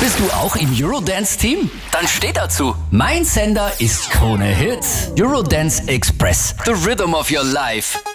Bist du auch im Eurodance-Team? Dann steh dazu. Mein Sender ist Krone Hits. Eurodance Express. The Rhythm of Your Life.